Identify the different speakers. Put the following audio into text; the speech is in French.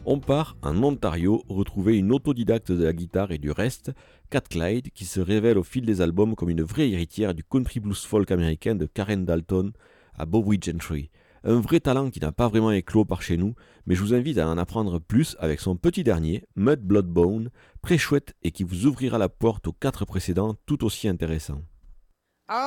Speaker 1: On part en Ontario retrouver une autodidacte de la guitare et du reste, Cat Clyde, qui se révèle au fil des albums comme une vraie héritière du country blues folk américain de Karen Dalton à Bowie Gentry. Un vrai talent qui n'a pas vraiment éclos par chez nous, mais je vous invite à en apprendre plus avec son petit dernier, Mud Blood Bone, très chouette et qui vous ouvrira la porte aux 4 précédents tout aussi intéressants.